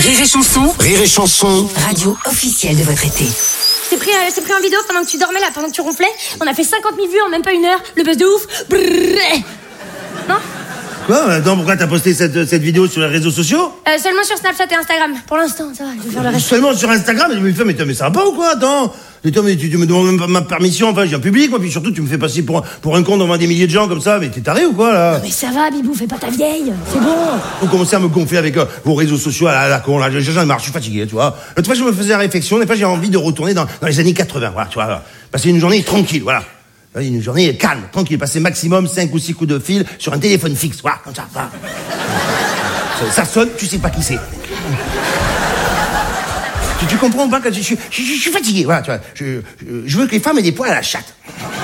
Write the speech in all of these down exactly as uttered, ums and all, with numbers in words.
Rire et Chanson. Rire et Chanson. Radio officielle de votre été. C'est pris, euh, pris en vidéo pendant que tu dormais là, pendant que tu ronflais. On a fait cinquante mille vues en même pas une heure. Le buzz de ouf. Brrr. Non? Quoi? Attends, pourquoi t'as posté cette, cette vidéo sur les réseaux sociaux? euh, Seulement sur Snapchat et Instagram. Pour l'instant, ça va, je vais faire le reste. Seulement sur Instagram? Mais, mais, mais, mais ça va pas ou quoi? Attends. Attends, mais tu, tu me demandes même pas ma permission, enfin, j'ai un public, moi, puis surtout, tu me fais passer pour un, pour un con devant des milliers de gens comme ça, mais t'es taré ou quoi, là? Mais ça va, Bibou, fais pas ta vieille, c'est bon. Vous commencez à me gonfler avec euh, vos réseaux sociaux à la, à la con, là, j'en ai marre, je suis fatigué, tu vois. L'autre fois, je me faisais la réflexion, des fois, j'ai envie de retourner dans, dans les années quatre-vingts, voilà, tu vois, passer une journée tranquille, voilà. Une journée calme, tranquille, passer maximum cinq ou six coups de fil sur un téléphone fixe, voilà, comme ça, voilà. Ça, ça sonne, tu sais pas qui c'est. Tu, tu comprends pas que je, je, je, je suis fatigué, voilà, tu vois. Je, je, je veux que les femmes aient des poils à la chatte.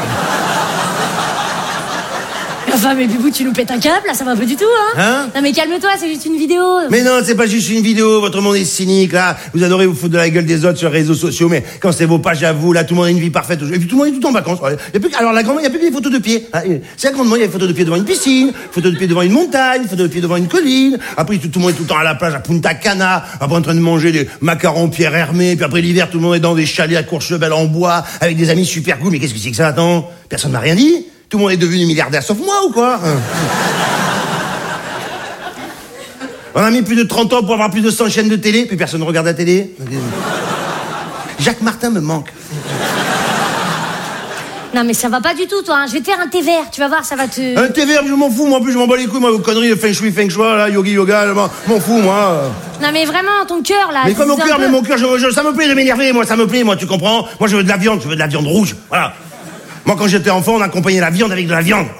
Enfin, mais Bibou, tu nous pètes un câble, là, ça va pas du tout, hein, hein? Non, mais calme-toi, c'est juste une vidéo. Mais non, c'est pas juste une vidéo, votre monde est cynique, là. Vous adorez vous foutre de la gueule des autres sur les réseaux sociaux, mais quand c'est vos pages à vous, là, tout le monde a une vie parfaite. Et puis tout le monde est tout en vacances. Y a plus, alors, la grande, il y a plus que des photos de pied. C'est la grande, il y a des photos de pied devant une piscine, photos de pied devant une montagne, photos de pied devant une colline. Après, tout, tout le monde est tout le temps à la plage, à Punta Cana, après en train de manger des macarons Pierre Hermé, puis après l'hiver, tout le monde est dans des chalets à Courchevel en bois, avec des amis super cool. Mais qu'est-ce que c'est que ça, attends? Personne m'a rien dit? Tout le monde est devenu milliardaire sauf moi ou quoi? On a mis plus de trente ans pour avoir plus de cent chaînes de télé, puis personne ne regarde la télé. Jacques Martin me manque. Non, mais ça va pas du tout, toi, hein. Je vais te faire un thé vert, tu vas voir, ça va te... Un thé vert, je m'en fous, moi, en plus, je m'en bats les couilles, moi, vos conneries de feng shui, feng shui, là, yogi, yoga, je m'en fous, moi. Non, mais vraiment, ton cœur, là... Mais comme mon cœur, peu... mais mon cœur, je, je, ça me plaît de m'énerver, moi, ça me plaît, moi, tu comprends? Moi, je veux de la viande, je veux de la viande rouge, voilà. Moi, quand j'étais enfant, on accompagnait la viande avec de la viande.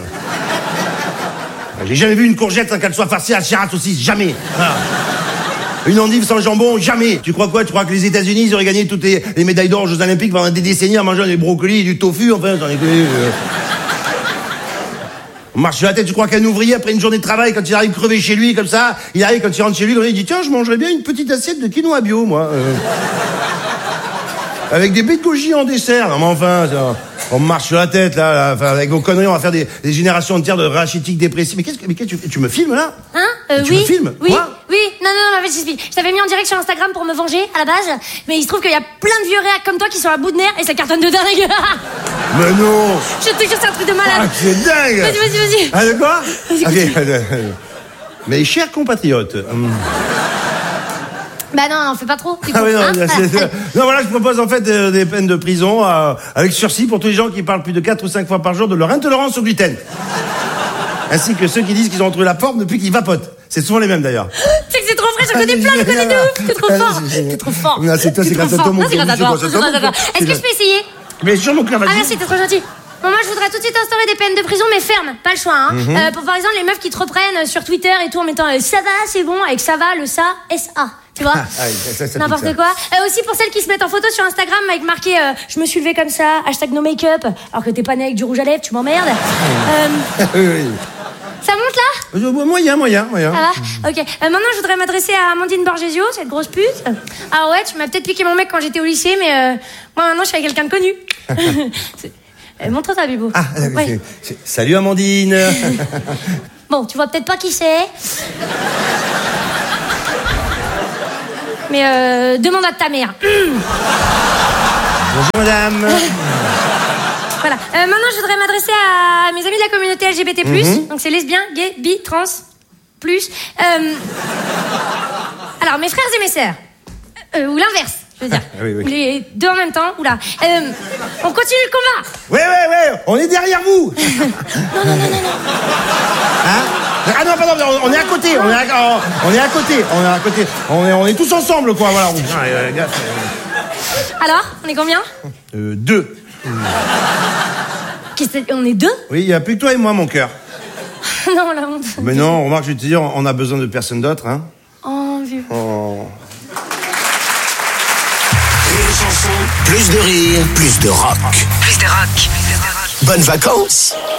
J'ai jamais vu une courgette sans qu'elle soit farcie à chair à saucisse, jamais. Voilà. Une endive sans jambon, jamais. Tu crois quoi? Tu crois que les États-Unis ils auraient gagné toutes les, les médailles d'or aux Jeux Olympiques pendant des décennies en mangeant des brocolis et du tofu? Enfin, j'en ai connu. Euh... On marche sur la tête. Tu crois qu'un ouvrier, après une journée de travail, quand il arrive crevé chez lui, comme ça, il arrive, quand il rentre chez lui, il dit tiens, je mangerais bien une petite assiette de quinoa bio, moi. Euh... Avec des baies de goji en dessert. Non, mais enfin, ça, on marche sur la tête, là, là. Enfin, avec vos conneries, on va faire des, des générations entières de rachitiques dépressifs. Mais qu'est-ce que, mais qu'est-ce que tu, tu me filmes, là? Hein? Euh, tu oui. me filmes? Oui. Quoi? Oui. Non, non, non, je je t'avais mis en direct sur Instagram pour me venger, à la base. Mais il se trouve qu'il y a plein de vieux réacs comme toi qui sont à bout de nerfs et ça cartonne de dingue. Mais non! Je te jure, c'est un truc de malade. Ah, c'est dingue! Vas-y, vas-y, vas-y. Ah, de quoi? Vas-y, Ok. Mes chers compatriotes. Hum... Bah non, on fait pas trop. Du coup, ah oui, non, hein c'est, c'est, non, voilà, je propose en fait euh, des peines de prison euh, avec sursis pour tous les gens qui parlent plus de quatre ou cinq fois par jour de leur intolérance au gluten. Ainsi que ceux qui disent qu'ils ont trouvé la forme depuis qu'ils vapotent. C'est souvent les mêmes d'ailleurs. Tu sais que c'est trop vrai, j'en connais plein, je connais de ouf. T'es trop fort. T'es trop fort. Non, c'est toi, c'est grâce à toi, mon Non, c'est grâce à toi. c'est grâce à toi. Est-ce que je peux essayer? Mais sur mon cœur, vas-y. Ah merci, t'es trop gentil. Bon, moi, je voudrais tout de suite instaurer des peines de prison, mais fermes, pas le choix, hein. Mm-hmm. Euh, pour par exemple, les meufs qui te reprennent sur Twitter et tout en mettant euh, ça va, c'est bon, avec ça va, le ça, S A. Tu vois? Ah, oui, ça, ça n'importe ça. quoi. Euh, aussi pour celles qui se mettent en photo sur Instagram avec marqué euh, je me suis levé comme ça, hashtag no make-up, alors que t'es pas né avec du rouge à lèvres, tu m'emmerdes. euh, oui, oui. Ça monte là? Moyen, moyen, moyen. Ça va? Ok. Euh, maintenant, je voudrais m'adresser à Amandine Borgesio, cette grosse pute. Ah ouais, tu m'as peut-être piqué mon mec quand j'étais au lycée, mais euh, moi maintenant, je suis avec quelqu'un de connu. euh, montre ça, Bibou. Ah, ouais. c'est, c'est... Salut Amandine. Bon, tu vois peut-être pas qui c'est. Mais euh, demande à ta mère. Bonjour madame. Voilà. Euh, maintenant, je voudrais m'adresser à mes amis de la communauté L G B T plus. Mm-hmm. Donc, c'est lesbien, gay, bi, trans, plus. Euh... Alors, mes frères et mes sœurs. Euh, ou l'inverse, je veux dire. oui, oui. Ou les deux en même temps. Oula. Euh, on continue le combat. Ouais, ouais, ouais. On est derrière vous. Non, non, non, non, non. Hein? Ah non, pardon, on est à côté. On est à, on est à côté. On est à côté. On est, on est tous ensemble, quoi. Voilà. Alors, on est combien? Euh, deux. Qu'est-ce que... On est deux? Oui, il n'y a plus que toi et moi, mon cœur. Non, la honte. Mais non, remarque, je vais te dire, on a besoin de personne d'autre, hein. Oh, vieux. Oh. Plus de rire, plus de rock. Plus de rock. Bonnes vacances!